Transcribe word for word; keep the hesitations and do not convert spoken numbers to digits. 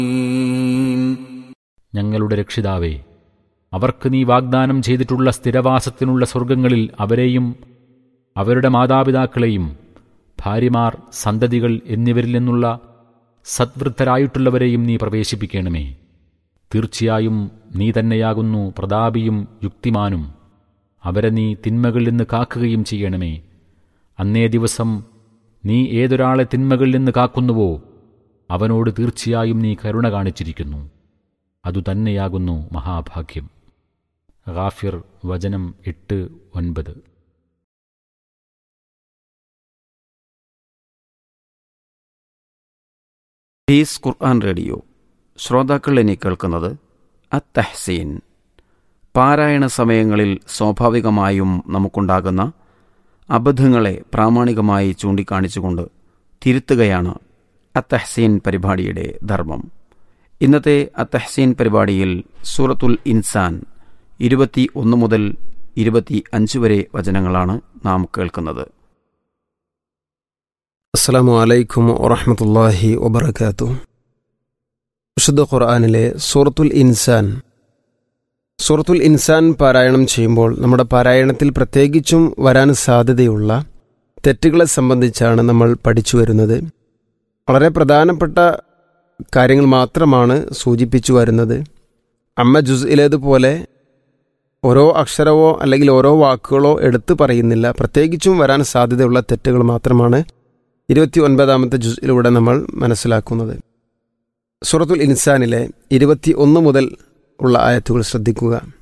ഞങ്ങളുടെ രക്ഷിതാവേ, അവർക്ക് നീ വാഗ്ദാനം ചെയ്തിട്ടുള്ള സ്ഥിരവാസത്തിനുള്ള സ്വർഗങ്ങളിൽ അവരെയും അവരുടെ മാതാപിതാക്കളെയും ഭാര്യമാർ, സന്തതികൾ എന്നിവരിൽ നിന്നുള്ള സദ്വൃദ്ധരായിട്ടുള്ളവരെയും നീ പ്രവേശിപ്പിക്കണമേ. തീർച്ചയായും നീ തന്നെയാകുന്നു പ്രതാപിയും യുക്തിമാനും. അവരെ നീ തിന്മകളിൽ നിന്ന് കാക്കുകയും ചെയ്യണമേ. അന്നേ ദിവസം നീ ഏതൊരാളെ തിന്മകളിൽ നിന്ന് കാക്കുന്നുവോ അവനോട് തീർച്ചയായും നീ കരുണ കാണിച്ചിരിക്കുന്നു. അതുതന്നെയാകുന്നു മഹാഭാഗ്യം. ഗാഫിർ വചനം എട്ട് ഒൻപത്. പീസ് ഖുർആൻ റേഡിയോ ശ്രോതാക്കൾ ഇനി കേൾക്കുന്നത് അത്തഹ്സീൻ. പാരായണ സമയങ്ങളിൽ സ്വാഭാവികമായും നമുക്കുണ്ടാകുന്ന അബദ്ധങ്ങളെ പ്രാമാണികമായി ചൂണ്ടിക്കാണിച്ചുകൊണ്ട് തിരുത്തുകയാണ് അത്തഹ്സീൻ പരിപാടിയുടെ ധർമ്മം. ഇന്നത്തെ അത്തഹ്സീൻ പരിപാടിയിൽ സൂറത്തുൽ ഇൻസാൻ ഇരുപത്തി ഒന്ന് മുതൽ ഇരുപത്തി അഞ്ച് വരെ വചനങ്ങളാണ് നാം കേൾക്കുന്നത്. അസ്സലാമു അലൈക്കും വറഹ്മത്തുള്ളാഹി വബറകാതുഹു. വിശുദ്ധ ഖുർആനിലെ സൂറത്തുൽ ഇൻസാൻ സൂറത്തുൽ ഇൻസാൻ പാരായണം ചെയ്യുമ്പോൾ നമ്മുടെ പാരായണത്തിൽ പ്രത്യേകിച്ചും വരാൻ സാധ്യതയുള്ള തെറ്റുകളെ സംബന്ധിച്ചാണ് നമ്മൾ പഠിച്ചു വരുന്നത്. വളരെ പ്രധാനപ്പെട്ട കാര്യങ്ങൾ മാത്രമാണ് സൂചിപ്പിച്ചു വരുന്നത്. അമ്മ ജുസ്ഇലേതുപോലെ ഓരോ അക്ഷരമോ അല്ലെങ്കിൽ ഓരോ വാക്കുകളോ എടുത്തു പറയുന്നില്ല. പ്രത്യേകിച്ചും വരാൻ സാധ്യതയുള്ള തെറ്റുകൾ മാത്രമാണ് ഇരുപത്തി ഒൻപതാമത്തെ ജുസ്ഇലൂടെ നമ്മൾ മനസ്സിലാക്കുന്നത്. സൂറത്തുൽ ഇൻസാനിലെ ഇരുപത്തി ഒന്ന് മുതൽ ഉള്ള ആയത്തുകൾ ശ്രദ്ധിക്കുക.